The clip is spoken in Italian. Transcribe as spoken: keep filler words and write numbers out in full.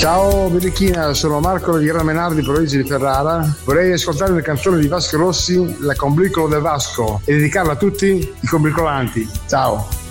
Ciao Berichina, sono Marco di Gran Menardi, provincia di Ferrara. Vorrei ascoltare una canzone di Vasco Rossi, La combricolo del Vasco, e dedicarla a tutti i combricolanti. Ciao.